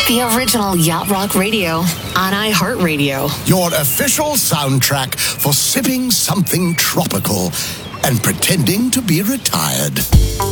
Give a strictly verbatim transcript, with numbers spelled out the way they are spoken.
The original Yacht Rock Radio on iHeartRadio. Your official soundtrack for sipping something tropical and pretending to be retired.